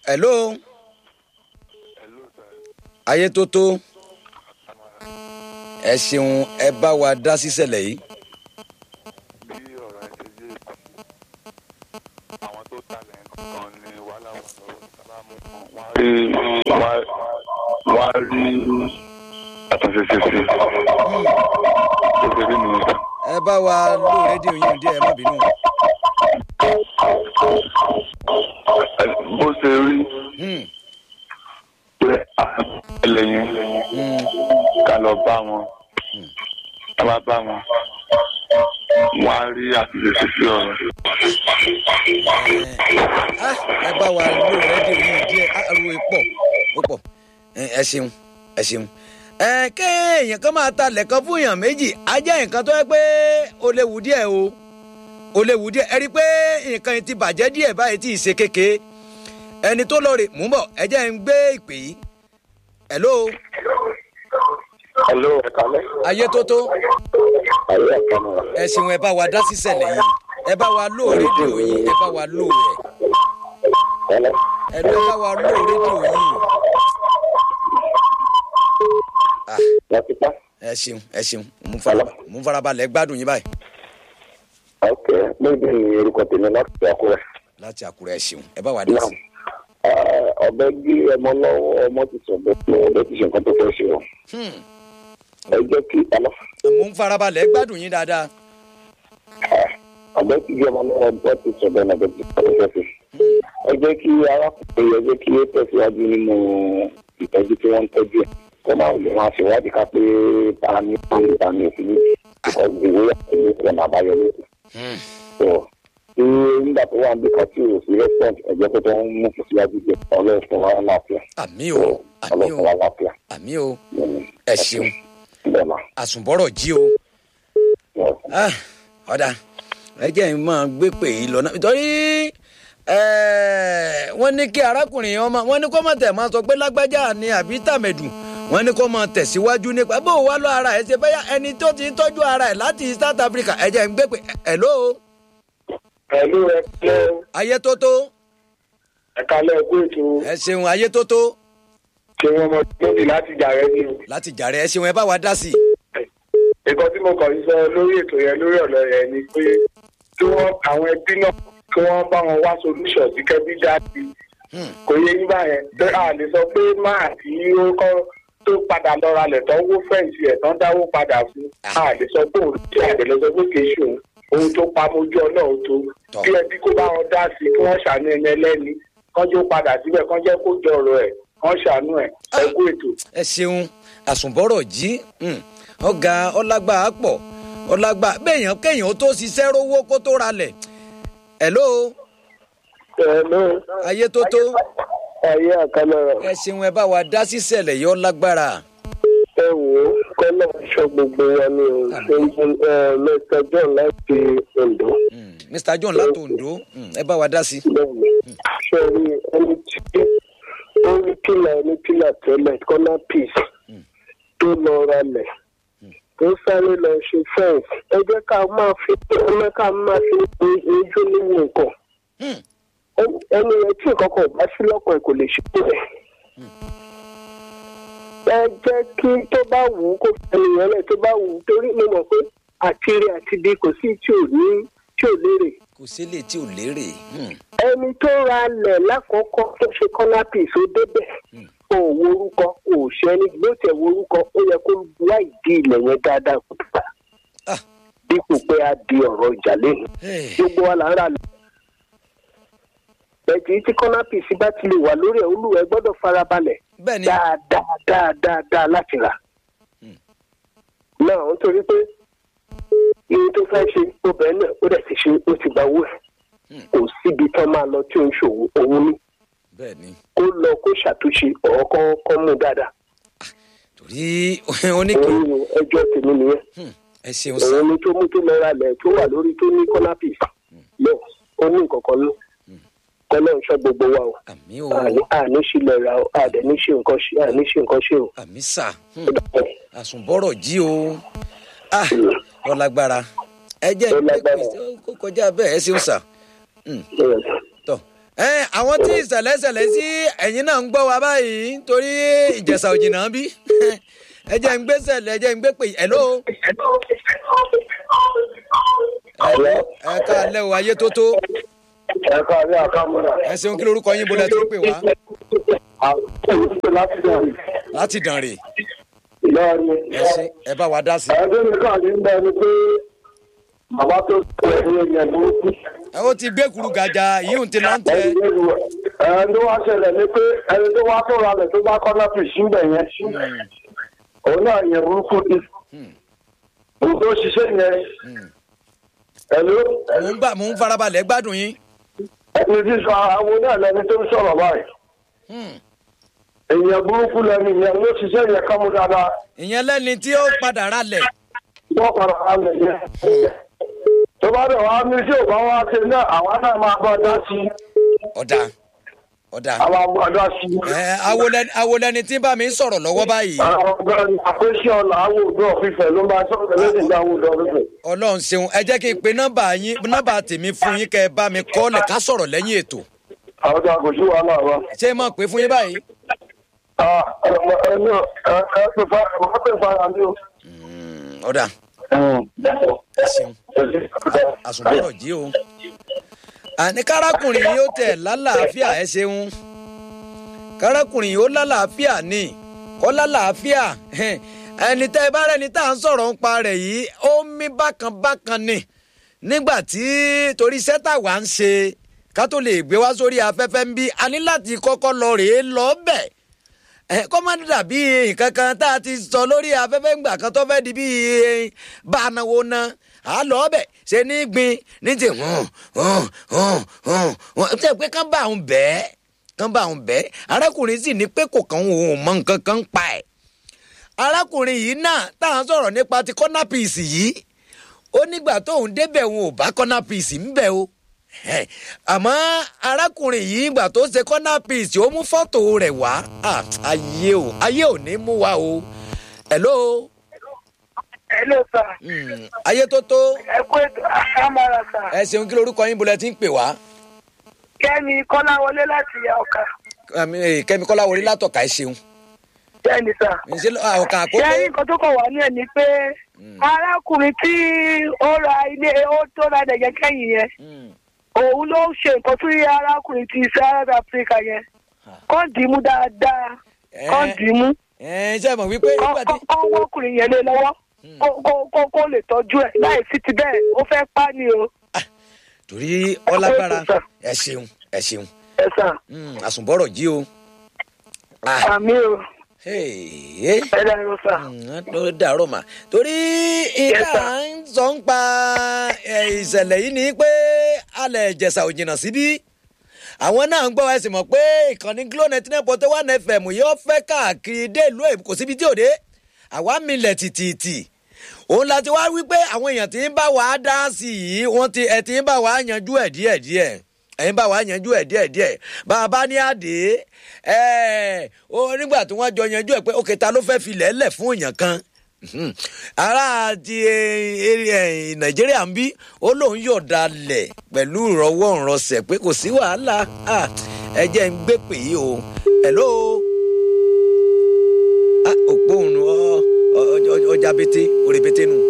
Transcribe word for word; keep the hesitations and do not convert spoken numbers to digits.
hello. ayé tó tó ẹ ṣeun ẹ bá wa dá síṣẹ̀lẹ̀ yìí. bí ọ̀rọ̀ ẹ ṣe yé àwọn tó talẹ̀ kan ní wàhálà wà lọ́wọ́ sábà mú wọn rí wọ́n á rí àtúnṣe ṣe sí tó ṣe rí nìyẹn. ẹ bá wa lò rédíò yín díẹ̀ ẹ má bínú. bó ṣe rí pé ẹlẹ́yìn ká lọ bá wọn ká bá bá wọn wọ́n á rí àtúnṣe ṣe sí ọ̀rọ̀. ẹ bá wa lò rédíò yín díẹ̀ ariwo pọ̀ ó pọ̀ ẹ ṣeun ẹ ṣeun. ẹ kéèyàn kan máa ta lẹ̀kan fún èèyàn méjì á jẹ́ nǹkan tó yẹ pé ó léwu díẹ̀ o ó léwu díẹ̀ ẹ rí i pé nǹkan yìí ti bàjẹ́ díẹ̀ báyìí tí ì ṣe kékeré ẹni tó lọ rè mú bọ̀ ẹ jẹ́ ń gbé ìpè yìí. hello. hello ẹ kálẹ́. ayé tó tó. ayé ẹ̀ka náà. ẹ ṣeun ẹ bá wa dá síṣẹ̀lẹ̀ yìí ẹ bá wa lò rédíò yìí ẹ bá wa lò rẹ̀ ẹ lọ bá wa lò rédíò yìí. ẹ ṣeun ẹ ṣeun mo ń farabalẹ̀ gbádùn yín báyìí. ok níbi orúkọ tèmi láti Àkúrẹ́. láti Àkúrẹ́ ẹ ṣeun ẹ bá wa dá sí. ọbẹ̀ gbé ọmọ lọ́wọ́ ọmọ ti sọ bẹ́ẹ̀ ọbẹ̀ ti ṣe nǹkan tó fẹ́ ṣe o. ẹ jẹ́ kí alọ́. mo ń farabalẹ̀ gbádùn yín dáadáa. ọbẹ̀ ti gbé ọmọ lọ́wọ́ ọmọ ti sọ bẹ́ẹ̀ ọbẹ̀ ti ṣe nǹkan tó fẹ́ ṣe. ẹ jẹ́ kí arákùnrin ẹ jẹ́ kí ó tẹ̀síwájú nínú ìtọ́jú tí wọ́n ń tọ́jú ẹ̀. kó máa lè máa ṣèwádìí ká pé ta ni ó ń ta ni òfin ní ìwé àti ìwé àbáyọ lóṣù. tí nígbà tó wà níbi kan tí o sì rẹ́pọ̀t ẹ̀jẹ̀ tó tó ń mú síwájú jẹ ọlọ́ọ̀fọ̀ wa láàfíà. àmì o àmì o àmì o ẹ ṣeun àsùnbọ̀rọ̀ jí o. ọ̀dà ẹ jẹ́ ń máa gbé pè yí lọ náà nítorí wọ́n ní kí arákùnrin ọmọ wọ́n ní kó má tẹ̀ máa sọ pé lágbájá ni àbí tàmẹ̀dù wọ́n ní kó máa tẹ̀síwájú nípa bó wà lọ ara ẹ̀ ṣe bẹ́yà ẹni tó ti ń tọ́jú ara ẹ̀ láti South Africa ẹ jẹ́ ń gbé pè hello. pẹ̀lú ẹ pẹ́. ayé tó tó. ẹ kalẹ̀ ẹkú ètò. ẹ ṣeun ayé tó tó. ṣé wọn mọ tóbi láti jàre ni o. láti jàre ẹ ṣeun ẹ bá wa dá sí. nǹkan tí mo kàn ń sọ lórí ètò yẹn lórí ọ̀rọ̀ yẹn ni pé tí wọ́n àwọn ẹbí náà kí wọ́n bá wọn wá solution sí kẹ́bí jáde kò yé yín báyẹn pé a lè sọ pé máa tí ó kọ́ tó padà lọ́ra lẹ̀ tán wó fẹ̀yìntì ẹ̀ tán dáwó padà fún a lè sọ pé òun tí àgbẹ̀ lọ sọ pé kì í ṣe òun ohun tó pa mojú ọlọ́run tó kí ẹbí kó bá wọn dá sí kí wọ́n ṣàánú ẹni ẹlẹ́ni kán jó padà síbẹ̀ kán jẹ́ kó jọ ọ̀rọ̀ ẹ̀ kán ṣàánú ẹ̀ ẹ kú ètò. ẹ ṣeun àsùnbọ̀rọ̀ jí ọ̀gá ọlágbà pọ̀ ọlágbà béèyàn kéèyàn tó ṣiṣẹ́ rówó kó tó ralẹ̀ hello. hello. ayé tó tó. ayé àkàlọ́. ẹ ṣeun ẹ bá wa dá síṣẹ̀lẹ̀ yọ lágbára. ẹ wò ó kọ́lọ́ sọ gbogbo wa ni o Mr John láti Ondo. Mr John láti Ondo ẹ bá wa dá sí. ṣe rí ẹni tí ó rí pílà ẹni pílà tẹ́lẹ̀ kọ́lá peace tó lọ ralẹ̀ tó sáré lọ ṣe fẹ́ǹsì ẹ jẹ́ ká máa fi ẹ ká máa fi ojú nínú nǹkan ẹni yẹn tí nǹkan kan bá sí lọ́kàn ẹ̀ kò lè ṣe bẹ́ẹ̀. ẹ jẹ́ kí tó bá wù ú kó fẹ́ni yẹn lẹ̀ tó bá wù ú torí mo mọ̀ pé àtìrí àti bí kò sí tí ò ní tí ò lérè. kò sí lè tí ò lérè. ẹni tó ra lẹ̀ lákòókò tó ṣe kọ́nà pìsó débẹ̀ kò wo orúkọ kò ṣẹ́ni ló tẹ̀ wo orúkọ ó yẹ kó wá ìdí ilẹ̀ yẹn dáadáa kó tó bá dípò pé a di ọ̀rọ̀ ìjà lẹ́nu gbogbo wa là ń rà lẹ̀. ẹ̀jì tí kọ́nà pìsí bá ti lè wà lórí ẹ̀ olúwẹ̀ gbọ́dọ̀ farabalẹ̀ dáadáa dáadáa dáa láti rà. náà ó torí pé iye tó fẹ́ ṣe obìnrin náà ó dẹ̀ ti ṣe ó ti gba owó ẹ̀ kò síbi tán máa lọ tí ó ń ṣòwò òun ní kó lọ kó ṣàtúnṣe ọ̀ọ́kọ́ kọ́ mú dáadáa. torí oníkì. òun ẹjọ́ tèmi nìyẹn. ẹ ṣeun sá. òun ni tó mú tó lọ ra lẹ̀ tó wà lórí tó ní kọ́nà pìsí lọ ó ní nǹkan kan lọ kọ́lọ́ ń ṣọ́ gbogbo wa o. àmì o. àní sílẹ̀ ra o àdẹ̀ ní ṣe nǹkan ṣe àní ṣe nǹkan ṣe o. àmì sà àsùnbọ̀rọ̀ jí o ọlágbára ẹ jẹ́ ìpínlẹ̀ kó kọjá bẹ́ẹ̀ ẹ ṣeun sà. tọ́ àwọn tí ìṣẹ̀lẹ̀ ṣẹlẹ̀ sí ẹ̀yin náà ń gbọ́ wa báyìí torí ìjẹ̀ṣà òjìnà bí ẹ jẹ́ ń gbé sẹ̀lẹ̀ ẹ jẹ́ ń gbé pè hello. ẹ káalẹ́ o ayé tó tó. ẹ káalẹ́ àkàmúra. ẹ ṣeun kí lorúkọ yín bolẹ̀ tó pè wá. láti dàn. láti dàn rè. lọ́ọ̀ni. ẹ ṣe ẹ bá wa dá sí. ẹgbẹ́ mi kàn ní bẹ́ẹ̀ ni pé bàbá tó sọ ẹ̀yìn ẹ̀yìn burúkú. ẹ ó ti gbé kuru gàjà yìí ń ti náà ń tẹ. ẹni tó wá ṣẹlẹ̀ ni pé ẹni tó wá tó ralẹ̀ tó bá kọ́nà fi síbẹ̀ yẹn òun náà yẹn burúkú ni òun tó ṣiṣẹ́ yẹn. ẹ̀lú. mò ń bá mò ń farabalẹ̀ gbádùn yín. ẹni tí sọ àwọn náà lẹni tó ń sọ̀rọ̀ báyìí. èèyàn burúkú lẹni yẹn ló ṣiṣẹ́ yẹn kámú dáadáa. ìyẹn lẹ́ni tí ó padà ralẹ̀. wọ́n padà ralẹ̀ yẹn. tó bá dẹ̀ wá ní tí ò bá wá ṣe náà àwa náà máa bá dá sí. ọ̀dà ọ̀dà. àwa máa dá sí. ẹ awolẹni awolẹni tí ń bá mi sọ̀rọ̀ lọ́wọ́ báyìí. àpèsè ọ̀la àwọn òdò fífẹ̀ ló máa sọ̀rọ̀ lẹ́sìn ìjà àwọn òdò fífẹ̀. ọlọ́run ṣeun ẹ jẹ́ kí n pe nọ́mbà yín nọ́mbà tèmi fún yín kẹ́ ẹ bá mi kọ́lẹ̀ ká sọ̀rọ̀ lẹ́yìn ètò. àwọn tó a kò sí wàhálà wa. ṣé mọ̀ pé fún yín báyìí. ẹ ẹ ní ẹ ẹ pè fa ẹ pè fa àmì o. ọ̀dà ẹ ṣeun àsùnbọ̀rọ̀ jí o. àní kárákùnrin yìí ó tẹ̀ lálàáfíà ẹ ṣeun kárákùnrin yìí ó lálàáfíà ní kọ́ lálàáfíà ẹni tẹ́ ẹ bá rẹ́ni tá à ń sọ̀rọ̀ ń pa rẹ̀ yìí ó mí bákan bákan ni nígbà tí torí iṣẹ́ táwa ń ṣe ká tó lè gbé wá sórí afẹ́fẹ́ ń bí a ní láti kọ́kọ́ lọ rèé lọ bẹ̀ ẹ kọ́ má dàbí nǹkan kan tá a ti sọ lórí afẹ́fẹ́ ńgbà kan tó fẹ́ di bí bá a náwó ná a lọ bẹ̀ ṣe ní gbin ní ti hàn hàn hàn hàn hàn ṣe pé kán bá òun bẹ́ẹ̀ kán bá òun bẹ́ẹ̀ arákùnrin sì ní pé kò kàn òun mọ nǹkan kan pa ẹ̀ arákùnrin yìí náà tá à ń sọ̀rọ̀ nípa ti kọ́nà pìsì yìí ó nígbà tóun débẹ̀ òun ò bá kọ́nà pìsì ń bẹ̀ o àmọ́ arákùnrin yìí ìgbà tó ṣe kọ́nà pìsì ó mú fọ́tò rẹ̀ wá ayé o ayé ò ní mú wa o hello. hello sir. ayé tó tó. ẹ kú ètò àkàmọ́ra sir. ẹ ṣeun kí lorúkọ yín bolẹ̀ tí ń pè wá. kẹ́mi kọ́láwọlé láti ọ̀kà. kẹ́mi kọ́láwọlé látọ̀kà ẹ ṣeun. bẹ́ẹ̀ni sà. ṣé ọ̀kà àkókò. ṣé nǹkan tó kọ̀ wá ní ẹ̀ ni pé arákùnrin tí ó ra ilé ó tó ra dẹ̀gẹ́ kẹ́yìn yẹn òun ló ṣe nǹkan tó yẹ arákùnrin ti South Africa yẹn kọ́ dìímú dáadáa kọ́ dìímú. ṣé ẹ mọ̀ wípé. kọ́ wọ́kùnrin yẹn lé lọ́wọ́ kó lè tọ́jú ẹ̀ láì sí ti bẹ́ẹ̀ ó fẹ́ pa ni o. torí ọlágbára ẹ ṣeun ẹ ṣeun. ẹ sà. àsùnbọ̀rọ̀ jí o. àmì o. ẹ dàrú sà. ó dàrú mà torí ìta ń sọ ń pa ìṣẹ̀lẹ̀ yìí ni pé alẹ́ Ìjẹ̀ṣà ò jìnnà síbí àwọn náà ń gbọ́ ẹ sì mọ̀ pé ìkànnì Glo ninety nine point one F M yóò fẹ́ káàkiri dé ìlú èkó kò síbi tí ò dé àwa milẹ̀ tìtìtì òun láti wá wípé àwọn èèyàn tí ń bá wa dá sí yìí wọ́n ti ẹ̀ tí ń bá wa yanjú ẹ̀ díẹ̀díẹ̀ ẹ̀yin bá wa yanjú ẹ̀ díẹ̀díẹ̀ bàbá ní àdé ẹ̀ ó nígbà tí wọ́n jọ yanjú ẹ̀ pé òkè ta ló fẹ́ filẹ̀ lẹ̀ fún èèyàn kan ará ti Nàìjíríà ń bí ó lóun yọ̀ọ̀da lẹ̀ pẹ̀lú ìrọwọ́ ìrọsẹ̀ pé kò sí wàhálà ẹ jẹ́ ń gbé pè yí o hello òpó òun ọjà bété orí bété nù